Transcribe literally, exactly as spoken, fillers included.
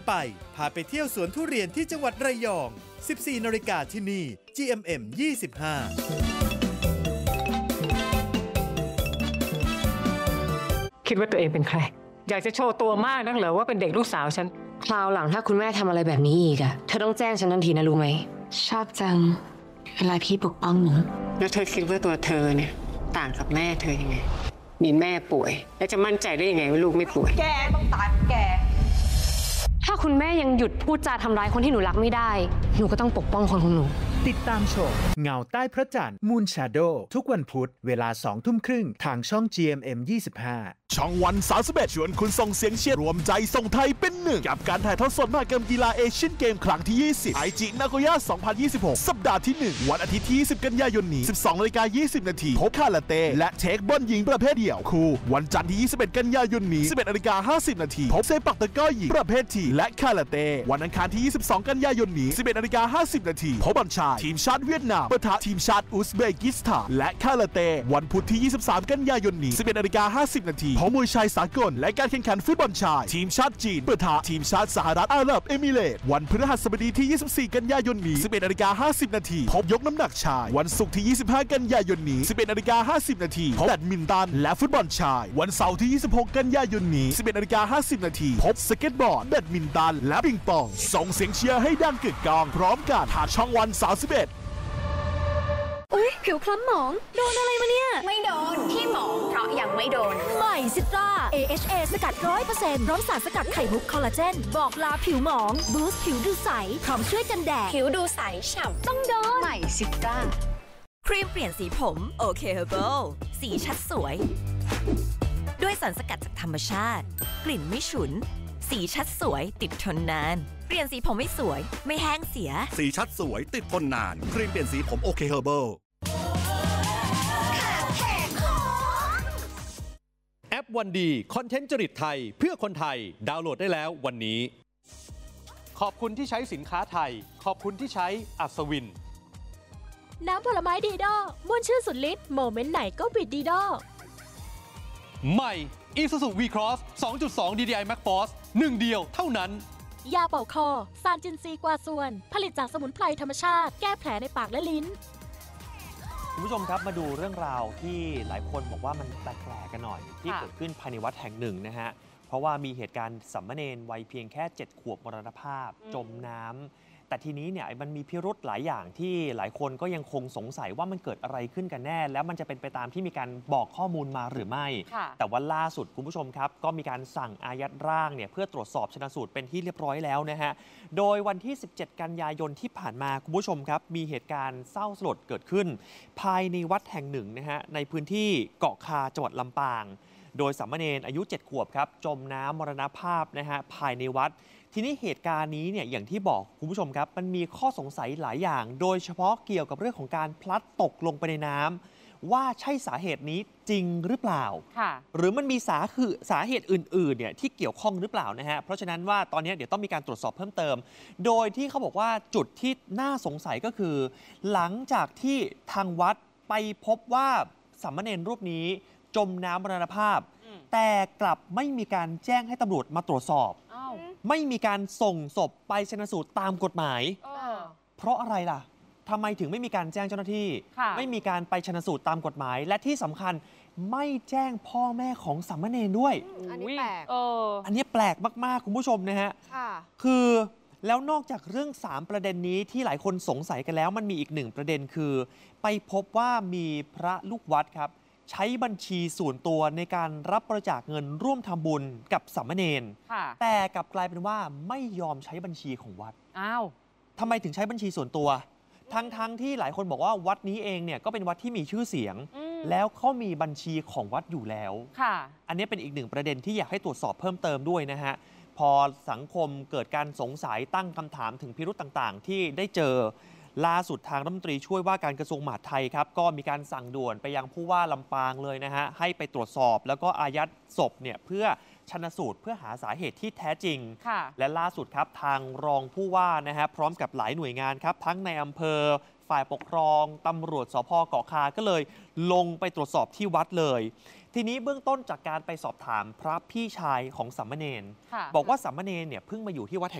ไปพาไปเที่ยวสวนทุเรียนที่จังหวัดระยอง สิบสี่นาฬิกาที่นี่ จี เอ็ม เอ็ม ยี่สิบห้าคิดว่าตัวเองเป็นใครอยากจะโชว์ตัวมากนักเหรอว่าเป็นเด็กลูกสาวฉันคราวหลังถ้าคุณแม่ทำอะไรแบบนี้อีกอะเธอต้องแจ้งฉันทันทีนะรู้ไหมชอบจังเวลาพี่ปกป้องหนูแล้วเธอคิดว่าตัวเธอเนี่ยต่างกับแม่เธอยังไงมีแม่ป่วยแล้วจะมั่นใจได้ยังไงว่าลูกไม่ป่วยแกต้องตายแกถ้าคุณแม่ยังหยุดพูดจาทำร้ายคนที่หนูรักไม่ได้หนูก็ต้องปกป้องคนของหนูติดตามชมเงาใต้พระจันทร์ Moon Shadow ทุกวันพุธเวลาสองทุ่มครึ่งทางช่อง จี เอ็ม เอ็ม ยี่สิบห้าช่องวันสามสิบเอ็ดชวนคุณส่งเสียงเชียร์รวมใจส่งไทยเป็นหนึ่งกับการถ่ายทอดสดมหกรรมกีฬาเอเชียนเกมครั้งที่ยี่สิบไอจินาโกย่าสองพันยี่สิบหกสัปดาห์ที่หนึ่งวันอาทิตย์ที่ยี่สิบกันยายนนี้ สิบสองนาฬิกายี่สิบนาทีพบคาราเต้และเทคบอลหญิงประเภทเดี่ยวคู่วันจันทร์ที่ยี่สิบเอ็ดกันยายนนี้ สิบเอ็ดนาฬิกาห้าสิบนาทีพบเซปักตะกร้อหญิงประเภททีและคาราเต้วันอังคารที่ยี่สิบสองกันยายนนี้ สิบเอ็ดนาฬิกาห้าสิบนาทีพบบอลชายทีมชาติเวียดนามปะทะทีมชาติอุซเบกิสถานและคาราเต้วันพุธที่ยี่สิบสามกันยายนนี้ สิบเอ็ดนาฬิกาห้าสิบนาทีพบมวยชายสากลและการแข่งขันฟุตบอลชายทีมชาติจีนปะทะทีมชาติสหรัฐอาหรับเอมิเรตส์วันพฤหัสบดีที่ยี่สิบสี่กันยายนนี้ สิบเอ็ดนาฬิกาห้าสิบนาทีพบยกน้ำหนักชายวันศุกร์ที่ยี่สิบห้ากันยายนนี้ สิบเอ็ดนาฬิกาห้าสิบนาทีพบแบดมินตันและฟุตบอลชายวันเสาร์ที่ยี่สิบหกกันยายนนี้ สิบเอ็ดนาฬิกาห้าสิบนาทีพบสเก็ตบอร์ดแบดมินตันและปิงปองส่งเสียงเชียร์ให้ดังกึกก้องพร้อมกันทางช่องวันสามสิบเอ็ดอุ๊ยผิวคล้ำหมองโดนอะไรมาเนี่ยไม่โดนที่หมองเพราะยังไม่โดนใหม่ซิตรา เอ เอช เอ สกัด ร้อยเปอร์เซ็นต์ พร้อมสารสกัดไข่มุกคอลลาเจนบอกลาผิวหมองบูสต์ผิวดูใสพร้อมช่วยกันแดดผิวดูใสฉ่ำต้องโดนใหม่ซิตราครีมเปลี่ยนสีผมโอเคเฮอร์เบิลสีชัดสวยด้วยสารสกัดจากธรรมชาติกลิ่นไม่ฉุนสีชัดสวยติดทนนานเปลี่ยนสีผมไม่สวยไม่แห้งเสียสีชัดสวยติดทนนานครีมเปลี่ยนสีผมโอเคเฮอร์เบิลแอปวันดีคอนเทนต์จริตไทยเพื่อคนไทยดาวน์โหลดได้แล้ววันนี้ขอบคุณที่ใช้สินค้าไทยขอบคุณที่ใช้อัศวินน้ำผลไม้ดีดอม่วนชื่นสุดฤทธิ์โมเมนต์ไหนก็บิดดีดอใหม่ Isuzu V-Cross สองจุดสอง ดี ดี ไอ Max Force หนึ่งเดียวเท่านั้นยาเป่าคอซานจินซีกว่าส่วนผลิตจากสมุนไพรธรรมชาติแก้แผลในปากและลิ้นคุณผู้ชมครับมาดูเรื่องราวที่หลายคนบอกว่ามันแปลกๆกันหน่อยที่เกิดขึ้นภายในวัดแห่งหนึ่งนะฮะเพราะว่ามีเหตุการณ์สามเณรวัยเพียงแค่เจ็ดขวบมรณภาพจมน้ำแต่ทีนี้เนี่ยมันมีพิรุธหลายอย่างที่หลายคนก็ยังคงสงสัยว่ามันเกิดอะไรขึ้นกันแน่แล้วมันจะเป็นไปตามที่มีการบอกข้อมูลมาหรือไม่แต่ว่าล่าสุดคุณผู้ชมครับก็มีการสั่งอายัดร่างเนี่ยเพื่อตรวจสอบชันสูตรเป็นที่เรียบร้อยแล้วนะฮะโดยวันที่สิบเจ็ดกันยายนที่ผ่านมาคุณผู้ชมครับมีเหตุการณ์เศร้าสลดเกิดขึ้นภายในวัดแห่งหนึ่งนะฮะในพื้นที่เกาะคาจังหวัดลำปางโดยสามเณรอายุเจ็ดขวบครับจมน้ำมรณภาพนะฮะภายในวัดทีนี้เหตุการณ์นี้เนี่ยอย่างที่บอกคุณผู้ชมครับมันมีข้อสงสัยหลายอย่างโดยเฉพาะเกี่ยวกับเรื่องของการพลัดตกลงไปในน้ำว่าใช่สาเหตุนี้จริงหรือเปล่าหรือมันมีสาคือสาเหตุอื่นๆเนี่ยที่เกี่ยวข้องหรือเปล่านะฮะเพราะฉะนั้นว่าตอนนี้เดี๋ยวต้องมีการตรวจสอบเพิ่มเติมโดยที่เขาบอกว่าจุดที่น่าสงสัยก็คือหลังจากที่ทางวัดไปพบว่าสามเณรรูปนี้จมน้ำมรณภาพแต่กลับไม่มีการแจ้งให้ตำรวจมาตรวจสอบไม่มีการส่งศพไปชันสูตรตามกฎหมายเพราะอะไรล่ะทำไมถึงไม่มีการแจ้งเจ้าหน้าที่ไม่มีการไปชันสูตรตามกฎหมายและที่สำคัญไม่แจ้งพ่อแม่ของสามเณรด้วยอันนี้แปลกอันนี้แปลกมากๆคุณผู้ชมนะฮะคือแล้วนอกจากเรื่องสามประเด็นนี้ที่หลายคนสงสัยกันแล้วมันมีอีกหนึ่งประเด็นคือไปพบว่ามีพระลูกวัดครับใช้บัญชีส่วนตัวในการรับบริจาคเงินร่วมทำบุญกับสามเณรแต่กลับกลายเป็นว่าไม่ยอมใช้บัญชีของวัดอ้าวทำไมถึงใช้บัญชีส่วนตัวทั้งๆ ท, ที่หลายคนบอกว่าวัดนี้เองเนี่ยก็เป็นวัดที่มีชื่อเสียงแล้วเขามีบัญชีของวัดอยู่แล้วอันนี้เป็นอีกหนึ่งประเด็นที่อยากให้ตรวจสอบเพิ่มเติมด้วยนะฮะพอสังคมเกิดการสงสัยตั้งคำถามถึงพิรุธต่างๆที่ได้เจอล่าสุดทางรัฐมนตรีช่วยว่าการกระทรวงมหาดไทยครับก็มีการสั่งด่วนไปยังผู้ว่าลำปางเลยนะฮะให้ไปตรวจสอบแล้วก็อายัดศพเนี่ยเพื่อชันสูตรเพื่อหาสาเหตุที่แท้จริงและล่าสุดครับทางรองผู้ว่านะฮะพร้อมกับหลายหน่วยงานครับทั้งในอำเภอฝ่ายปกครองตำรวจสภ.เกาะคาก็เลยลงไปตรวจสอบที่วัดเลยทีนี้เบื้องต้นจากการไปสอบถามพระพี่ชายของสามเณรบอกว่าสามเณรเนี่ยเพิ่งมาอยู่ที่วัด